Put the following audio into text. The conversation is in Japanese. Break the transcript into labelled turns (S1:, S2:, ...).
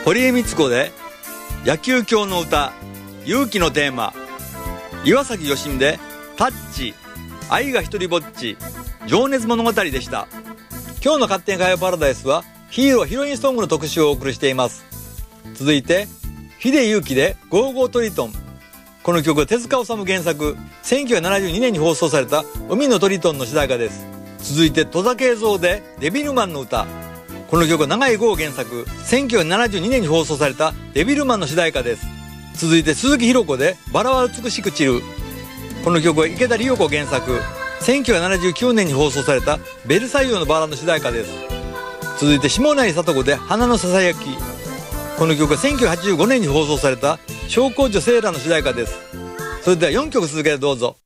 S1: 堀江光子で野球狂の歌、勇気のテーマ。岩崎良美でタッチ、愛が一人ぼっち、情熱物語でした。今日の勝手に歌謡パラダイスはヒーローヒロインソングの特集をお送りしています。続いて秀勇気でゴーゴートリトン。この曲は手塚治虫原作、1972年に放送された海のトリトンの主題歌です。続いて戸田恵三でデビルマンの歌。この曲は長井豪原作、1972年に放送されたデビルマンの主題歌です。続いて鈴木ひろ子でバラは美しく散る。この曲は池田理代子原作、1979年に放送されたベルサイユのバラの主題歌です。続いて下成聡子で花のささやき。この曲は1985年に放送された小公女セーラーの主題歌です。それでは4曲続けてどうぞ。